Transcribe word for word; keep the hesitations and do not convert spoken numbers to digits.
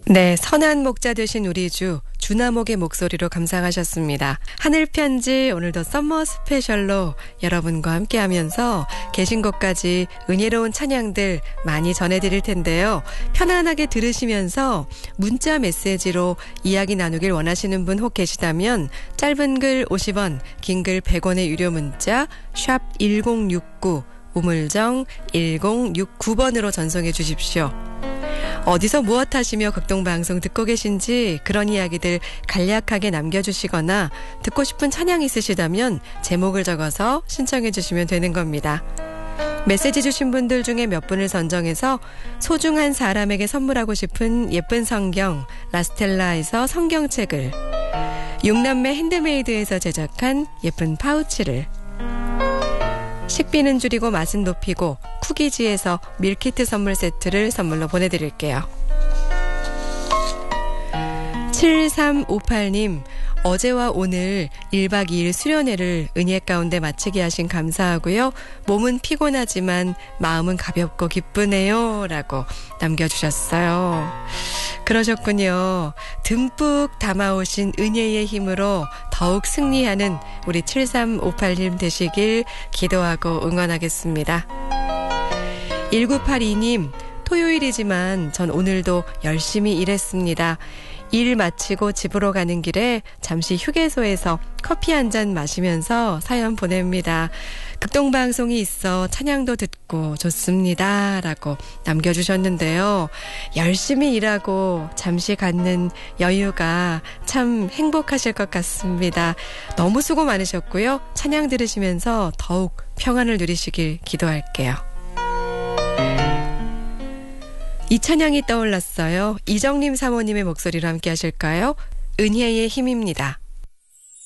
네, 선한 목자 되신 우리 주 주나목의 목소리로 감상하셨습니다. 하늘편지 오늘도 썸머 스페셜로 여러분과 함께하면서 계신 곳까지 은혜로운 찬양들 많이 전해드릴 텐데요. 편안하게 들으시면서 문자 메시지로 이야기 나누길 원하시는 분 혹 계시다면 짧은 글 오십 원, 긴 글 백 원의 유료 문자 샵 일공육구 우물정 일공육구 번으로 전송해 주십시오. 어디서 무엇 하시며 극동방송 듣고 계신지 그런 이야기들 간략하게 남겨주시거나 듣고 싶은 찬양 있으시다면 제목을 적어서 신청해 주시면 되는 겁니다. 메시지 주신 분들 중에 몇 분을 선정해서 소중한 사람에게 선물하고 싶은 예쁜 성경 라스텔라에서 성경책을, 육남매 핸드메이드에서 제작한 예쁜 파우치를, 식비는 줄이고 맛은 높이고 쿠키지에서 밀키트 선물 세트를 선물로 보내드릴게요. 칠삼오팔 님, 어제와 오늘 일박 이일 수련회를 은혜 가운데 마치게 하신 감사하고요. 몸은 피곤하지만 마음은 가볍고 기쁘네요 라고 남겨주셨어요. 그러셨군요. 듬뿍 담아오신 은혜의 힘으로 더욱 승리하는 우리 칠삼오팔 님 되시길 기도하고 응원하겠습니다. 일구팔이 님, 토요일이지만 전 오늘도 열심히 일했습니다. 일 마치고 집으로 가는 길에 잠시 휴게소에서 커피 한 잔 마시면서 사연 보냅니다. 극동방송이 있어 찬양도 듣고 좋습니다 라고 남겨주셨는데요. 열심히 일하고 잠시 갖는 여유가 참 행복하실 것 같습니다. 너무 수고 많으셨고요. 찬양 들으시면서 더욱 평안을 누리시길 기도할게요. 이 찬양이 떠올랐어요. 이정림 사모님의 목소리로 함께 하실까요? 은혜의 힘입니다.